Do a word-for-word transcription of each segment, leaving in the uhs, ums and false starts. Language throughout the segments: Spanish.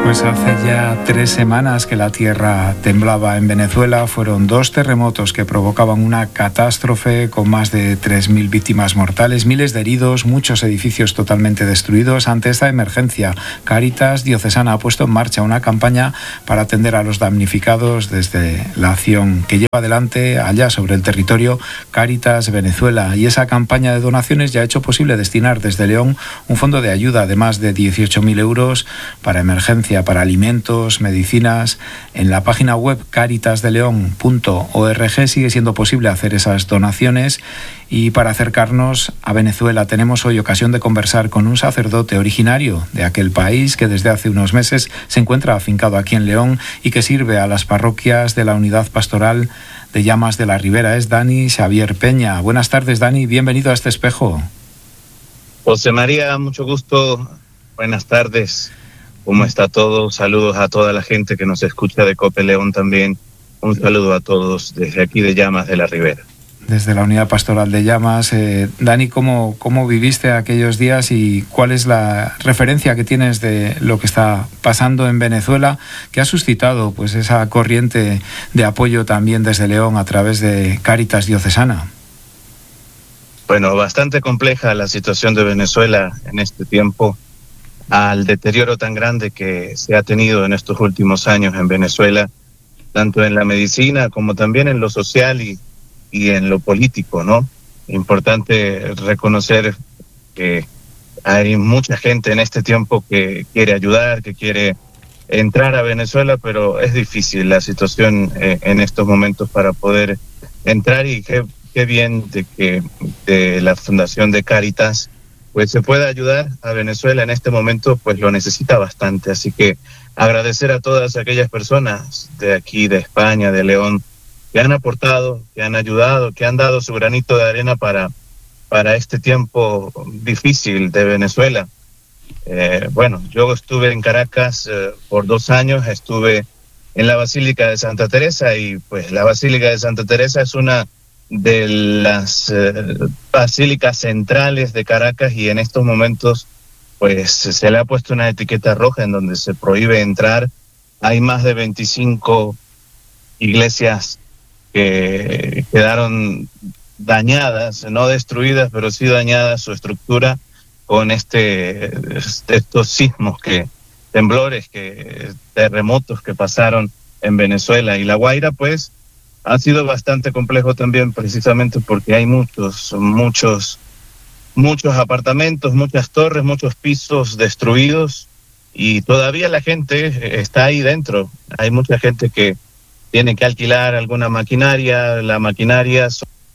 Pues hace ya tres semanas que la tierra temblaba en Venezuela. Fueron dos terremotos que provocaban una catástrofe con más de tres mil víctimas mortales, miles de heridos, muchos edificios totalmente destruidos. Ante esta emergencia, Cáritas Diocesana ha puesto en marcha una campaña para atender a los damnificados desde la acción que lleva adelante allá sobre el territorio Cáritas Venezuela. Y esa campaña de donaciones ya ha hecho posible destinar desde León un fondo de ayuda de más de dieciocho mil euros para emergencia, para alimentos, medicinas. En la página web caritas de león punto org sigue siendo posible hacer esas donaciones. Y para acercarnos a Venezuela tenemos hoy ocasión de conversar con un sacerdote originario de aquel país que desde hace unos meses se encuentra afincado aquí en León y que sirve a las parroquias de la Unidad Pastoral de Llamas de la Ribera. Es Dani Xavier Peña. Buenas tardes, Dani, bienvenido a este espejo. José María, mucho gusto, buenas tardes. ¿Cómo está todo? Saludos a toda la gente que nos escucha de Cope León también. Un saludo a todos desde aquí de Llamas de la Ribera. Desde la Unidad Pastoral de Llamas. Eh, Dani, ¿cómo, ¿cómo viviste aquellos días y cuál es la referencia que tienes de lo que está pasando en Venezuela, que ha suscitado pues esa corriente de apoyo también desde León a través de Cáritas Diocesana? Bueno, bastante compleja la situación de Venezuela en este tiempo, al deterioro tan grande que se ha tenido en estos últimos años en Venezuela, tanto en la medicina como también en lo social y, y en lo político, ¿no? Importante reconocer que hay mucha gente en este tiempo que quiere ayudar, que quiere entrar a Venezuela, pero es difícil la situación eh, en estos momentos para poder entrar, y qué, qué bien de que de la Fundación de Cáritas pues se pueda ayudar a Venezuela en este momento, pues lo necesita bastante. Así que agradecer a todas aquellas personas de aquí, de España, de León, que han aportado, que han ayudado, que han dado su granito de arena para, para este tiempo difícil de Venezuela. Eh, bueno, yo estuve en Caracas eh, por dos años, estuve en la Basílica de Santa Teresa, y pues la Basílica de Santa Teresa es una de las eh, basílicas centrales de Caracas, y en estos momentos pues se le ha puesto una etiqueta roja en donde se prohíbe entrar. Hay más de veinticinco iglesias que quedaron dañadas, no destruidas, pero sí dañadas su estructura con este estos sismos, que temblores, que terremotos que pasaron en Venezuela. Y La Guaira pues ha sido bastante complejo también, precisamente porque hay muchos, muchos, muchos apartamentos, muchas torres, muchos pisos destruidos, y todavía la gente está ahí dentro. Hay mucha gente que tiene que alquilar alguna maquinaria, la maquinaria...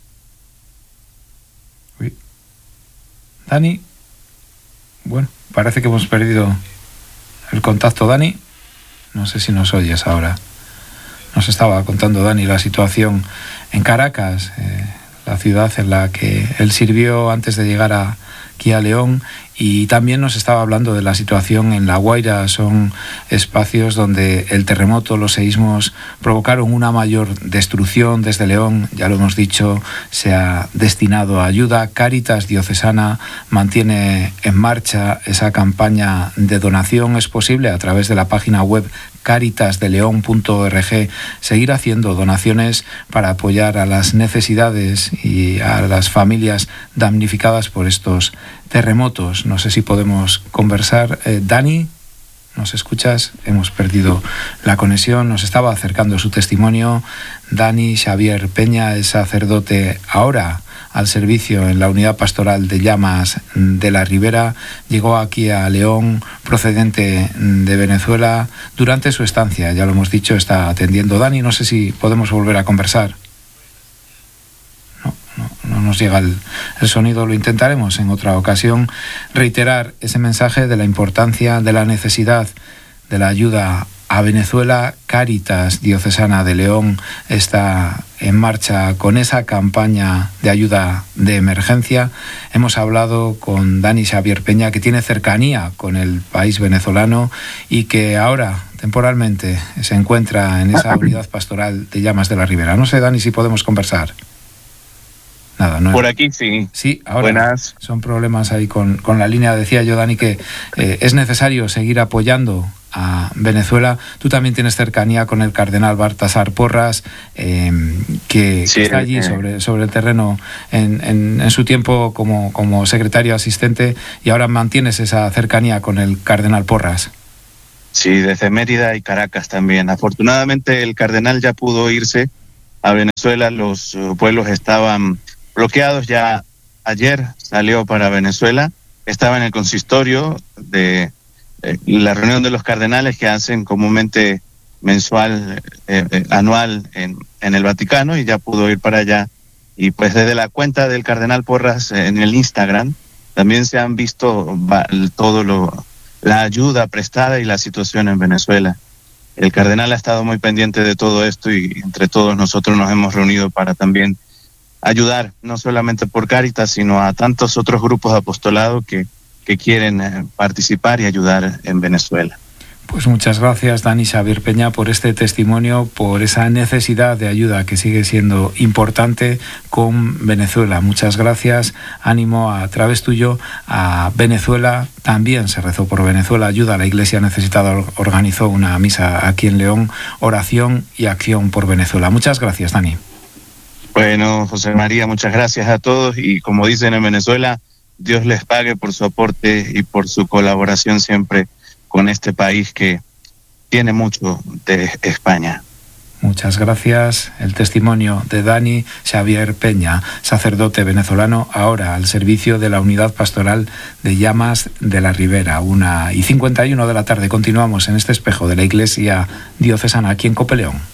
Uy. Dani, bueno, parece que hemos perdido el contacto, Dani. No sé si nos oyes ahora. Nos estaba contando Dani la situación en Caracas, eh, la ciudad en la que él sirvió antes de llegar a, aquí a León, y también nos estaba hablando de la situación en La Guaira. Son espacios donde el terremoto, los seísmos provocaron una mayor destrucción. Desde León, ya lo hemos dicho, se ha destinado a ayuda. Cáritas Diocesana mantiene en marcha esa campaña de donación. Es posible a través de la página web caritas de león punto org seguir haciendo donaciones para apoyar a las necesidades y a las familias damnificadas por estos terremotos. No sé si podemos conversar. Eh, Dani, ¿nos escuchas? Hemos perdido la conexión. Nos estaba acercando su testimonio. Dani Xavier Peña es sacerdote ahora al servicio en la Unidad Pastoral de Llamas de la Ribera. Llegó aquí a León procedente de Venezuela. Durante su estancia, ya lo hemos dicho, está atendiendo. Dani, no sé si podemos volver a conversar. No, no, no nos llega el, el sonido. Lo intentaremos en otra ocasión. Reiterar ese mensaje de la importancia, de la necesidad de la ayuda a Venezuela. Cáritas Diocesana de León está en marcha con esa campaña de ayuda de emergencia. Hemos hablado con Dani Xavier Peña, que tiene cercanía con el país venezolano y que ahora temporalmente se encuentra en esa Unidad Pastoral de Llamas de la Ribera. No sé, Dani, si podemos conversar. Nada, no. Por aquí sí. Sí, ahora Buenas. Son problemas ahí con, con la línea. Decía yo, Dani, que eh, es necesario seguir apoyando a Venezuela. Tú también tienes cercanía con el cardenal Baltasar Porras, eh, que, sí, que está allí eh, sobre, sobre el terreno en, en, en su tiempo como, como secretario asistente, y ahora mantienes esa cercanía con el cardenal Porras. Sí, desde Mérida y Caracas también. Afortunadamente el cardenal ya pudo irse a Venezuela, los uh, vuelos estaban bloqueados, ya ayer salió para Venezuela, estaba en el consistorio de eh, la reunión de los cardenales que hacen comúnmente mensual, eh, eh, anual en, en el Vaticano, y ya pudo ir para allá. Y pues desde la cuenta del cardenal Porras eh, en el Instagram también se han visto va, todo lo, la ayuda prestada y la situación en Venezuela. El cardenal ha estado muy pendiente de todo esto y entre todos nosotros nos hemos reunido para también ayudar, no solamente por Cáritas, sino a tantos otros grupos de apostolado que, que quieren eh, participar y ayudar en Venezuela. Pues muchas gracias, Dani Xavier Peña, por este testimonio, por esa necesidad de ayuda que sigue siendo importante con Venezuela. Muchas gracias, ánimo a través tuyo a Venezuela. También se rezó por Venezuela, ayuda a la Iglesia Necesitada, organizó una misa aquí en León, oración y acción por Venezuela. Muchas gracias, Dani. Bueno, José María, muchas gracias a todos, y como dicen en Venezuela, Dios les pague por su aporte y por su colaboración siempre con este país que tiene mucho de España. Muchas gracias. El testimonio de Dani Xavier Peña, sacerdote venezolano, ahora al servicio de la Unidad Pastoral de Llamas de la Ribera. Una y cincuenta y uno de la tarde. Continuamos en este espejo de la Iglesia Diocesana aquí en Cope León.